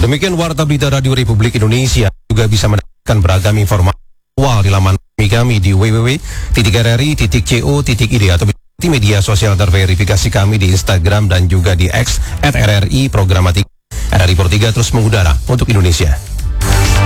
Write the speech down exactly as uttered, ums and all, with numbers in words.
Demikian Warta Berita Radio Republik Indonesia. Juga bisa mendapatkan beragam informasi awal di laman kami di w w w titik r r i titik co titik i d atau di media sosial terverifikasi kami di Instagram dan juga di X at R R I Programatik. R R I Pro tiga terus mengudara untuk Indonesia.